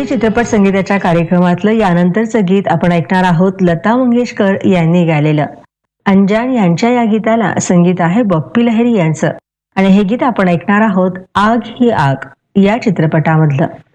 चित्रपट संगीताच्या कार्यक्रमातलं यानंतरचं गीत आपण ऐकणार आहोत लता मंगेशकर यांनी गायलेलं. अंजान यांच्या या गीताला संगीत आहे बप्पी लहिरी यांचं आणि हे गीत आपण ऐकणार आहोत आग ही आग या चित्रपटामधलं.